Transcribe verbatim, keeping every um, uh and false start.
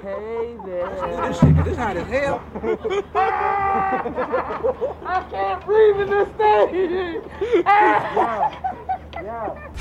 Hey there. This shit, this hot as hell. I can't breathe in this thing. Yeah, yeah.